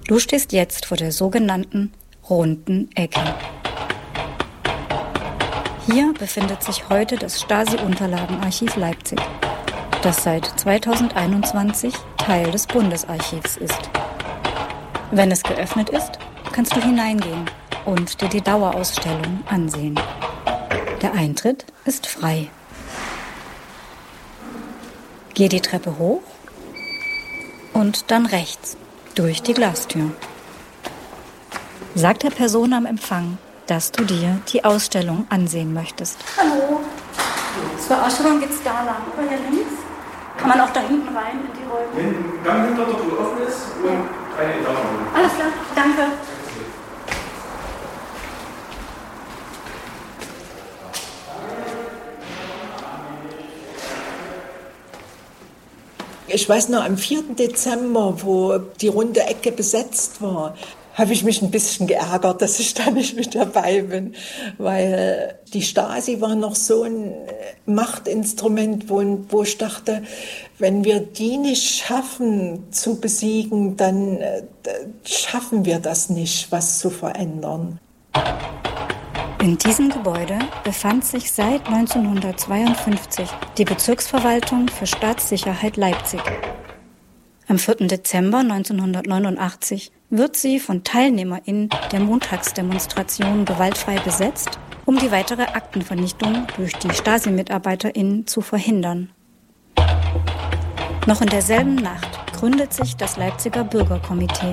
Du stehst jetzt vor der sogenannten runden Ecke. Hier befindet sich heute das Stasi-Unterlagenarchiv Leipzig, das seit 2021 Teil des Bundesarchivs ist. Wenn es geöffnet ist, kannst du hineingehen und dir die Dauerausstellung ansehen. Der Eintritt ist frei. Geh die Treppe hoch und dann rechts durch die Glastür. Sag der Person am Empfang, dass du dir die Ausstellung ansehen möchtest. Hallo. Zur Ausstellung geht's da lang, oder hier links? Kann man auch da hinten rein in die Räume? Wenn ein Gang hinter der Tür offen ist und eine Etage. Alles klar, danke. Ich weiß noch, am 4. Dezember, wo die runde Ecke besetzt war, habe ich mich ein bisschen geärgert, dass ich da nicht mit dabei bin, weil die Stasi war noch so ein Machtinstrument, wo ich dachte, wenn wir die nicht schaffen zu besiegen, dann schaffen wir das nicht, was zu verändern. In diesem Gebäude befand sich seit 1952 die Bezirksverwaltung für Staatssicherheit Leipzig. Am 4. Dezember 1989 wird sie von TeilnehmerInnen der Montagsdemonstration gewaltfrei besetzt, um die weitere Aktenvernichtung durch die Stasi-MitarbeiterInnen zu verhindern. Noch in derselben Nacht gründet sich das Leipziger Bürgerkomitee.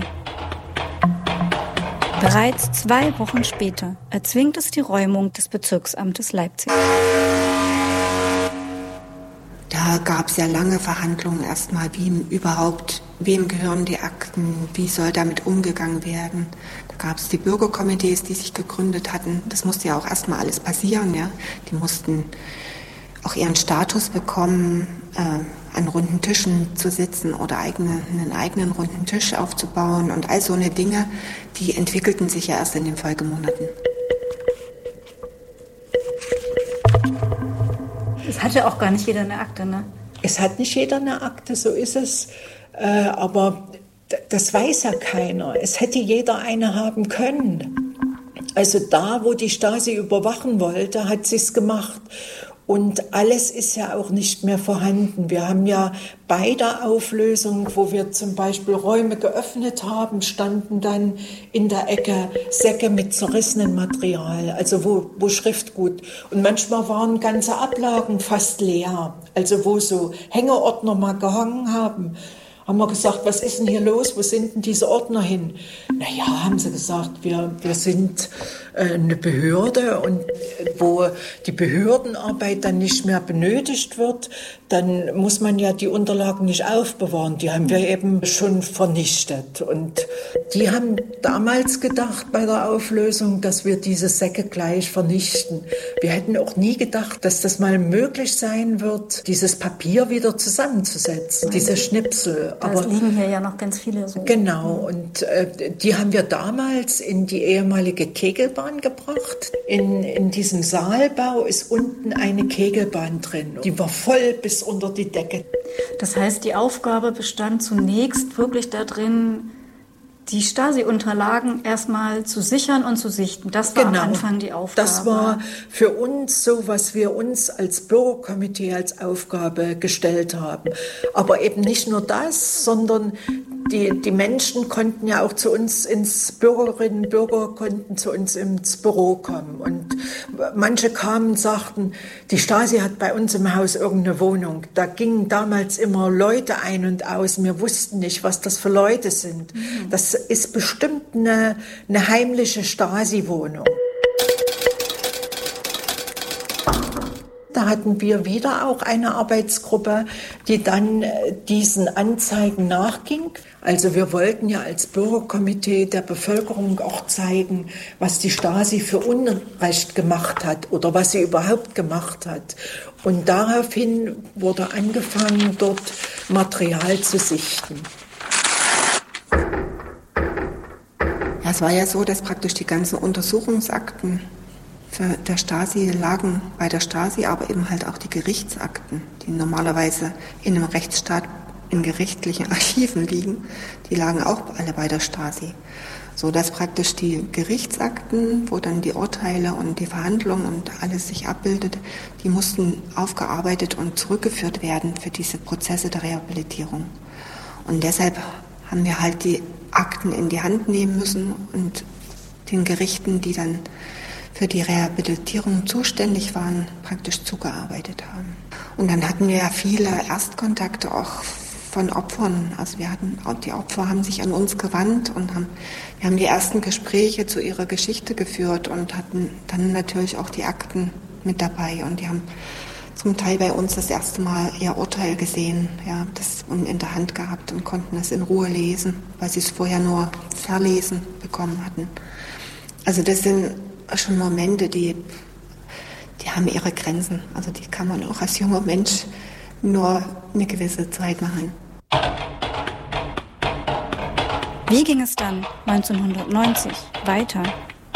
Bereits 2 Wochen später erzwingt es die Räumung des Bezirksamtes Leipzig. Da gab es ja lange Verhandlungen erstmal, wem gehören die Akten, wie soll damit umgegangen werden. Da gab es die Bürgerkomitees, die sich gegründet hatten. Das musste ja auch erstmal alles passieren. Ja. Die mussten auch ihren Status bekommen, an runden Tischen zu sitzen oder einen eigenen runden Tisch aufzubauen. Und all so eine Dinge, die entwickelten sich ja erst in den Folgemonaten. Es hat ja auch gar nicht jeder eine Akte, ne? Es hat nicht jeder eine Akte, so ist es. Aber das weiß ja keiner. Es hätte jeder eine haben können. Also da, wo die Stasi überwachen wollte, hat sie es gemacht. Und alles ist ja auch nicht mehr vorhanden. Wir haben ja bei der Auflösung, wo wir zum Beispiel Räume geöffnet haben, standen dann in der Ecke Säcke mit zerrissenem Material, also wo Schriftgut. Und manchmal waren ganze Ablagen fast leer, also wo so Hängeordner mal gehangen haben. Haben wir gesagt, was ist denn hier los? Wo sind denn diese Ordner hin? Naja, haben sie gesagt, wir sind eine Behörde und wo die Behördenarbeit dann nicht mehr benötigt wird, dann muss man ja die Unterlagen nicht aufbewahren. Die haben wir eben schon vernichtet. Und die haben damals gedacht bei der Auflösung, dass wir diese Säcke gleich vernichten. Wir hätten auch nie gedacht, dass das mal möglich sein wird, dieses Papier wieder zusammenzusetzen, diese Schnipsel. Da liegen hier ja noch ganz viele so. Genau, und die haben wir damals in die ehemalige Kegelbahn gebracht. In diesem Saalbau ist unten eine Kegelbahn drin. Die war voll bis unter die Decke. Das heißt, die Aufgabe bestand zunächst wirklich darin, die Stasi-Unterlagen erstmal zu sichern und zu sichten. Das war am Anfang die Aufgabe. Das war für uns so, was wir uns als Bürgerkomitee als Aufgabe gestellt haben. Aber eben nicht nur das, sondern die Menschen konnten ja auch zu uns Bürgerinnen und Bürger konnten zu uns ins Büro kommen. Und manche kamen und sagten, die Stasi hat bei uns im Haus irgendeine Wohnung. Da gingen damals immer Leute ein und aus. Wir wussten nicht, was das für Leute sind. Das ist bestimmt eine heimliche Stasi-Wohnung. Da hatten wir wieder auch eine Arbeitsgruppe, die dann diesen Anzeigen nachging. Also wir wollten ja als Bürgerkomitee der Bevölkerung auch zeigen, was die Stasi für Unrecht gemacht hat oder was sie überhaupt gemacht hat. Und daraufhin wurde angefangen, dort Material zu sichten. Ja, es war ja so, dass praktisch die ganzen Untersuchungsakten der Stasi lagen bei der Stasi, aber eben halt auch die Gerichtsakten, die normalerweise in einem Rechtsstaat in gerichtlichen Archiven liegen, die lagen auch alle bei der Stasi. So dass praktisch die Gerichtsakten, wo dann die Urteile und die Verhandlungen und alles sich abbildet, die mussten aufgearbeitet und zurückgeführt werden für diese Prozesse der Rehabilitierung. Und deshalb haben wir halt die Akten in die Hand nehmen müssen und den Gerichten, die dann für die Rehabilitierung zuständig waren, praktisch zugearbeitet haben. Und dann hatten wir ja viele Erstkontakte auch von Opfern. Also die Opfer haben sich an uns gewandt und wir haben die ersten Gespräche zu ihrer Geschichte geführt und hatten dann natürlich auch die Akten mit dabei. Und die haben zum Teil bei uns das erste Mal ihr Urteil gesehen, ja, das in der Hand gehabt und konnten es in Ruhe lesen, weil sie es vorher nur verlesen bekommen hatten. Also das sind schon Momente, die haben ihre Grenzen. Also die kann man auch als junger Mensch nur eine gewisse Zeit machen. Wie ging es dann 1990 weiter?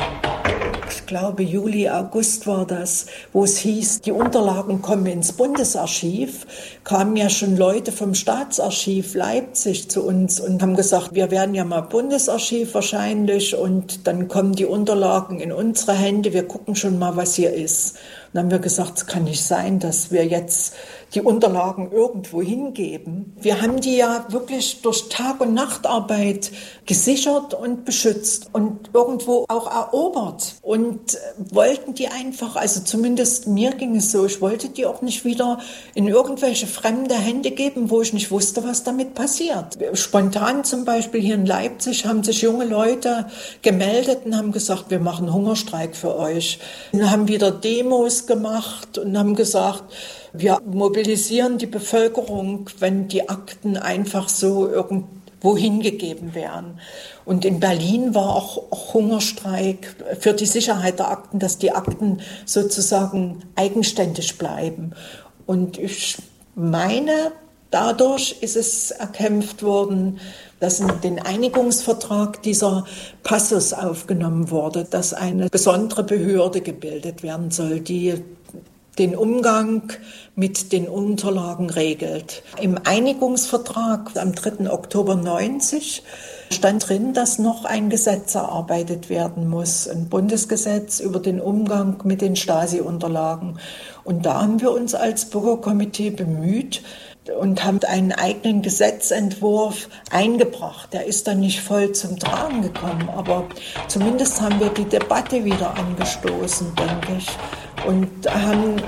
Ich glaube, Juli, August war das, wo es hieß, die Unterlagen kommen ins Bundesarchiv, kamen ja schon Leute vom Staatsarchiv Leipzig zu uns und haben gesagt, wir werden ja mal Bundesarchiv wahrscheinlich und dann kommen die Unterlagen in unsere Hände, wir gucken schon mal, was hier ist. Und dann haben wir gesagt, es kann nicht sein, dass wir jetzt die Unterlagen irgendwo hingeben. Wir haben die ja wirklich durch Tag- und Nachtarbeit gesichert und beschützt und irgendwo auch erobert und wollten die einfach, also zumindest mir ging es so, ich wollte die auch nicht wieder in irgendwelche fremde Hände geben, wo ich nicht wusste, was damit passiert. Spontan zum Beispiel hier in Leipzig haben sich junge Leute gemeldet und haben gesagt, wir machen Hungerstreik für euch. Und haben wieder Demos gemacht und haben gesagt, wir mobilisieren die Bevölkerung, wenn die Akten einfach so irgendwo hingegeben werden. Und in Berlin war auch Hungerstreik für die Sicherheit der Akten, dass die Akten sozusagen eigenständig bleiben. Und ich meine, dadurch ist es erkämpft worden, dass in den Einigungsvertrag dieser Passus aufgenommen wurde, dass eine besondere Behörde gebildet werden soll, die den Umgang mit den Unterlagen regelt. Im Einigungsvertrag am 3. Oktober 1990 stand drin, dass noch ein Gesetz erarbeitet werden muss, ein Bundesgesetz über den Umgang mit den Stasi-Unterlagen. Und da haben wir uns als Bürgerkomitee bemüht und haben einen eigenen Gesetzentwurf eingebracht. Der ist dann nicht voll zum Tragen gekommen, aber zumindest haben wir die Debatte wieder angestoßen, denke ich, und haben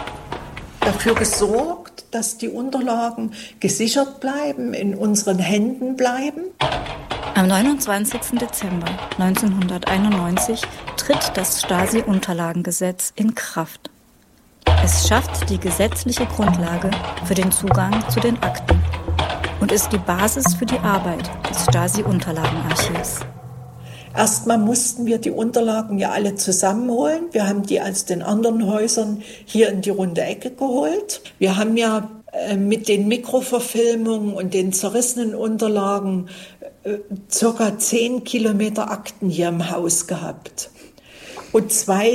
dafür gesorgt, dass die Unterlagen gesichert bleiben, in unseren Händen bleiben. Am 29. Dezember 1991 tritt das Stasi-Unterlagengesetz in Kraft. Es schafft die gesetzliche Grundlage für den Zugang zu den Akten und ist die Basis für die Arbeit des Stasi-Unterlagenarchivs. Erstmal mussten wir die Unterlagen ja alle zusammenholen. Wir haben die aus den anderen Häusern hier in die runde Ecke geholt. Wir haben ja mit den Mikroverfilmungen und den zerrissenen Unterlagen circa 10 Kilometer Akten hier im Haus gehabt. Und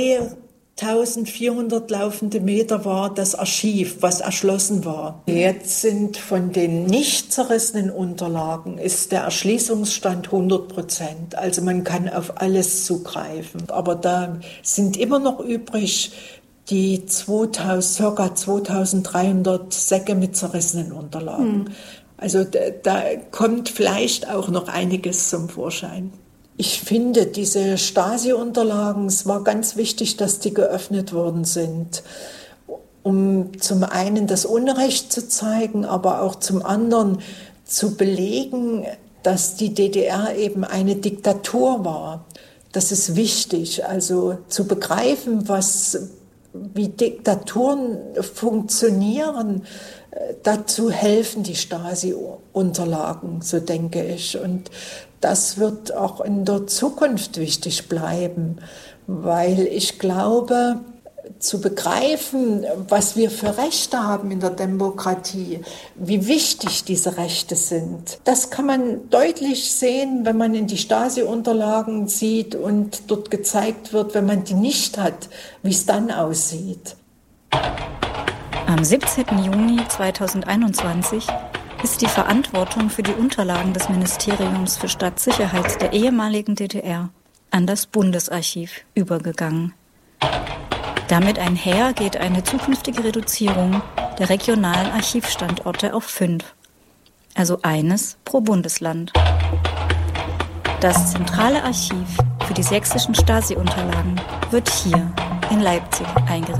2400 laufende Meter war das Archiv, was erschlossen war. Jetzt sind von den nicht zerrissenen Unterlagen ist der Erschließungsstand 100%. Also man kann auf alles zugreifen. Aber da sind immer noch übrig die ca. 2300 Säcke mit zerrissenen Unterlagen. Also da kommt vielleicht auch noch einiges zum Vorschein. Ich finde, diese Stasi-Unterlagen, es war ganz wichtig, dass die geöffnet worden sind, um zum einen das Unrecht zu zeigen, aber auch zum anderen zu belegen, dass die DDR eben eine Diktatur war. Das ist wichtig, also zu begreifen, wie Diktaturen funktionieren. Dazu helfen die Stasi-Unterlagen, so denke ich. Und das wird auch in der Zukunft wichtig bleiben, weil ich glaube, zu begreifen, was wir für Rechte haben in der Demokratie, wie wichtig diese Rechte sind, das kann man deutlich sehen, wenn man in die Stasi-Unterlagen sieht und dort gezeigt wird, wenn man die nicht hat, wie es dann aussieht. Am 17. Juni 2021 ist die Verantwortung für die Unterlagen des Ministeriums für Staatssicherheit der ehemaligen DDR an das Bundesarchiv übergegangen. Damit einher geht eine zukünftige Reduzierung der regionalen Archivstandorte auf 5, also eines pro Bundesland. Das zentrale Archiv für die sächsischen Stasi-Unterlagen wird hier in Leipzig eingerichtet.